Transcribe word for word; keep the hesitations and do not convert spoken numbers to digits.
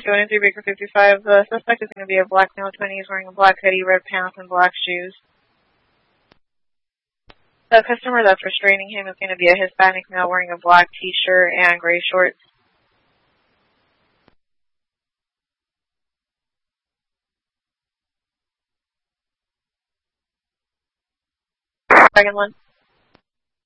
two one three, Baker fifty-five. The suspect is going to be a black male twenty. He's wearing a black hoodie, red pants, and black shoes. The customer that's restraining him is going to be a Hispanic male wearing a black t-shirt and gray shorts. Second one.